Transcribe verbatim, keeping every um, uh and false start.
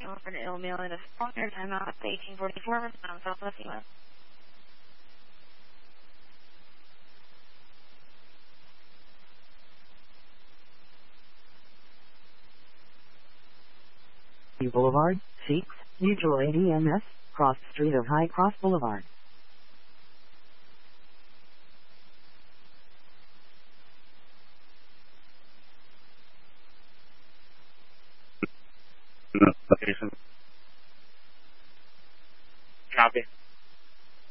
California Illinois, the Faulkner timeout eighteen forty-four, respond Southwest U S. Boulevard, Sheets, Mutual A D M S, cross street of High Cross Boulevard. Location.